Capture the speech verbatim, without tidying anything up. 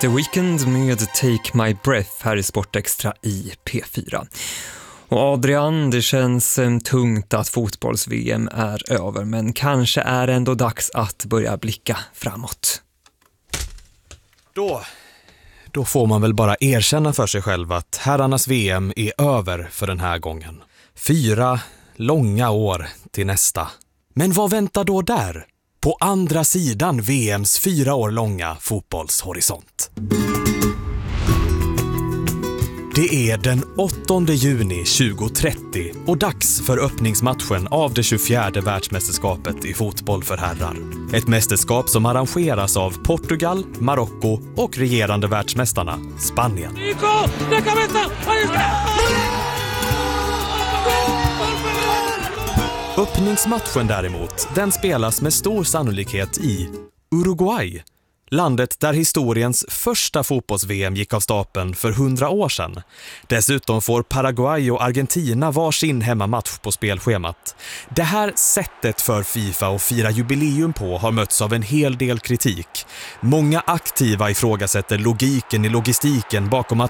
The Weeknd med Take My Breath här i Sportextra i P fyra. Och Adrian, det känns tungt att fotbolls-V M är över, men kanske är det ändå dags att börja blicka framåt. Då, då får man väl bara erkänna för sig själv att herrarnas V M är över för den här gången. Fyra långa år till nästa. Men vad väntar då där? På andra sidan V M:s fyra år långa fotbollshorisont. Det är den åttonde juni tjugohundratrettio och dags för öppningsmatchen av det tjugofjärde världsmästerskapet i fotboll för herrar. Ett mästerskap som arrangeras av Portugal, Marocko och regerande världsmästarna Spanien. Öppningsmatchen däremot, den spelas med stor sannolikhet i Uruguay. Landet där historiens första fotbolls-V M gick av stapeln för hundra år sedan. Dessutom får Paraguay och Argentina varsin hemmamatch på spelschemat. Det här sättet för FIFA att fira jubileum på har mötts av en hel del kritik. Många aktiva ifrågasätter logiken i logistiken bakom att